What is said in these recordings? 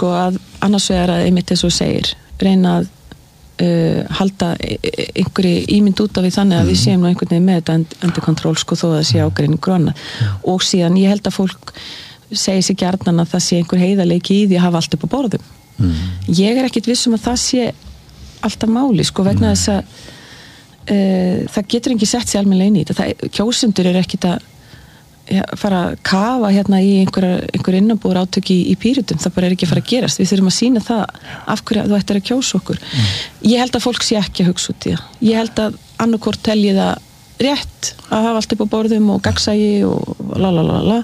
sko að annars vegar að einmitt eins og segir reyna að halda einhverju ímynd út af við þannig að við séum nú einhvern veginn með þetta undir kontról sko þó að það sé ágreiningur og annað og síðan ég held að fólk segir sig gjarnan að það sé einhver heiðarleiki í því að hafa allt upp á borðum ég ekkit viss að það sé alltaf máli sko vegna þess að það getur ekki sett sér almennilega inn í þetta kjósendur ekkit að fara að kafa hérna í einhver innanbúður átök í Pírötum, það bara ekki að fara að gerast við þurfum að sýna það af hverju þú ættir að kjósa okkur ég held að fólk sé ekki að hugsa út í það ég held að annarkvort telji það rétt að hafa allt upp á borðum og gagnsæi og lalalala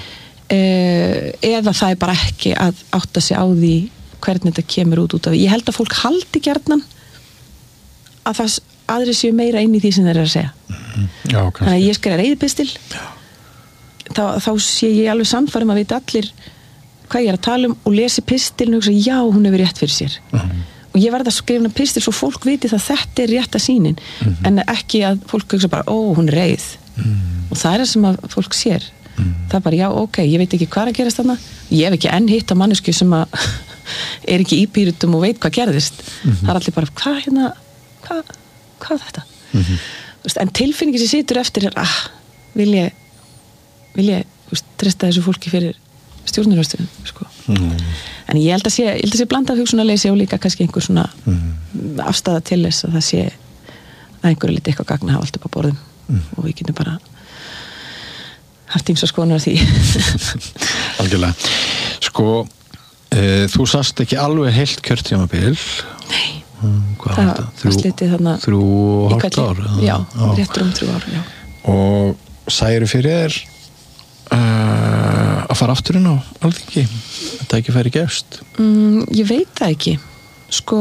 eða það bara ekki að átta sig á því hvernig þetta kemur út af ég held að fólk haldi gjarnan að það aðrir séu meira inn í því sem þeir eru að segja þannig að ég skrifa reiðpistil þá sé ég alveg sannfærum að vita allir hvað ég er að tala og lesi pistilin og hugsa, já, hún hefur rétt fyrir sér og ég verð að skrifa pistil svo fólk viti það þetta er rétta sýnin en ekki að fólk hugsa bara, hún er reið og það er það sem að fólk sér það er bara, já, ok, ég veit ekki hvað að gerast þarna ég hef ekki enn hitt að mannesku sem að er ekki í Pírötum og veit hvað gerðist það er allir bara, hvað þetta en tilfinningi sem situr eftir er, vil ég treysta þessu fólki fyrir stjórnarvörstunum sko. En ég held að sé blandað hugsunarleysi og líka kannski einhver svona afstæða til þess að það sé að einhverju liti eitthvað gagna hafa allt upp á borðum og við getum bara haft ýmsar skoðanir á því Algjörlega sko, þú sast ekki alveg heilt kjörtímabil Nei, það var slitið þarna 3,5 ár Já, réttur 3 ár já. Og særu fyrir þér að fara aftur inn á Alþingi þetta ekki færi gefst ég veit það ekki sko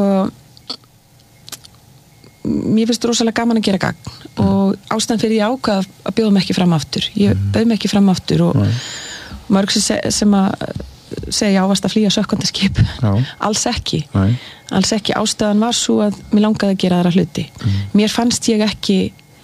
mér finnst rosalega gaman að gera gagn og ástæðan fyrir ég ákvað að bjóða mig ekki fram aftur ég bauð mig ekki fram aftur og mörg sem að segja ávast að flýja sökkvandi skip alls ekki ástæðan var svo að mér langaði að gera aðra hluti mér fannst ég ekki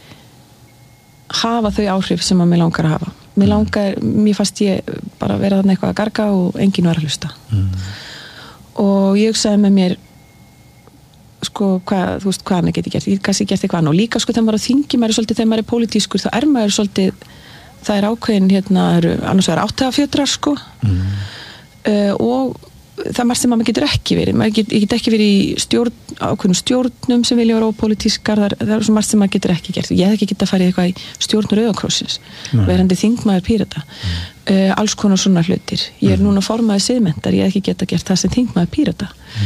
hafa þau áhrif sem að mér langar að hafa mér fannst ég bara vera þarna eitthvað að garga og enginn var að hlusta og ég hugsaði með mér sko, þú veist, hvað hann geti gert ég kannski gert eitthvað annað og líka sko þegar maður á þingi maður er svolítið, þegar maður er pólitískur þá er maður svolítið, það er ákveðin hérna, annars vegar áttagafjötrar sko og það er margt sem maður getur ekki verið ég get ekki verið í ákveðnum stjórnum sem vilja vera ópolítískar það er svo margt sem maður getur ekki gert ég hef ekki getað farið eitthvað í stjórn Rauða krossins verandi þingmaður Pírata alls konar svona hlutir ég er núna formaður siðmenntar, ég hef ekki getað gert það sem þingmaður Pírata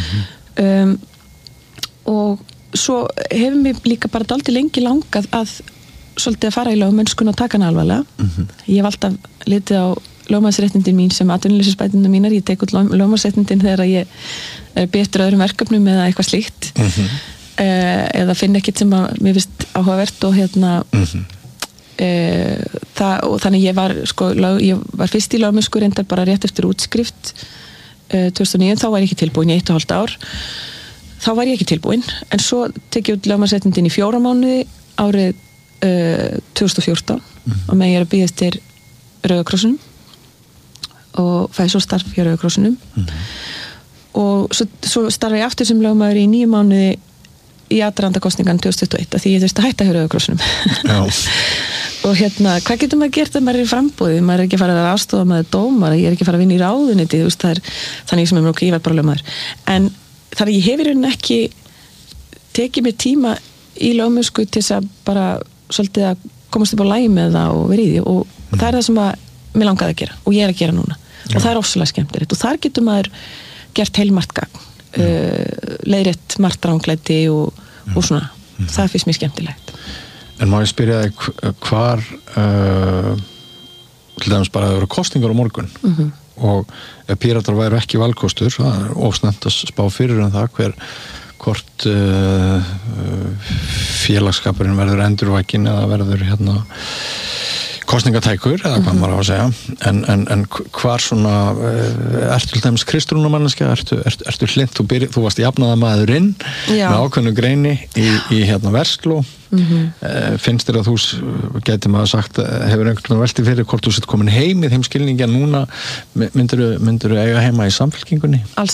og svo hefur mér líka bara dálítið lengi langað að svolítið að fara í lögmennskuna og taka hana alvarlega ég hef alltaf litið á lögmannsréttindin mín sem atvinnuleysisbæturnar mínar ég tek út lögmannsréttindin þegar ég er betur öðrum verkefnum eða eitthvað slíkt eða finn ekkert sem að mér finnst áhugavert og hérna og þannig ég var sko, ég var fyrst í lögmennsku reyndar bara rétt eftir útskrift 2009 þá var ég ekki tilbúin í 1,5 ár þá var ég ekki tilbúin en svo tek ég út lögmannsréttindin í 4 mánuði árið 2014 og með ég er að bíða eftir Rauða krossinum og fæði svo starf hjá Rauða krossinum og svo starfa ég aftur sem lögmaður í 9 mánuði í aðdraganda kosningan 2021 því ég þurfti að hætta hjá Rauða krossinum og hérna, hvað getur maður gert að maður er í frambúði, maður er ekki að fara að aðstofa maður dómar, ég er ekki að fara að vinna í ráðuniti það er þannig sem ég var bara lögmaður en þannig ég hef í rauninni ekki tekið mér tíma í lögmennsku til þess að bara svolítið að komast upp á lagi með það og verið í því og það er það sem að mér langaði að gera og ég er að gera núna og það er ofsalega skemmtilegt og þar getur maður gert heilmargt gagn leiðrétt margt ranglæti og svona það finnst mér skemmtilegt En má ég spyrja þig hvar til dæmis bara að það eru kosningar á morgun og ef Píratar væru ekki valkostur það er ofsnefnt að spá fyrir það hvort félagsskapurinn verður endurvækin eða verður hérna kosningatækur eða hvað maður á að segja en hvar svona ertu til dæmis kristrúnumanneskja ertu hlint, þú varst jafnaðarmaðurinn með ákveðnu greini í hérna Versló finnst þér að þú gæti maður sagt hefur einhvern veginn veltið fyrir hvort þú sett komin heim í þeim skilningi að núna myndirðu eiga heima í Samfylkingunni? Alls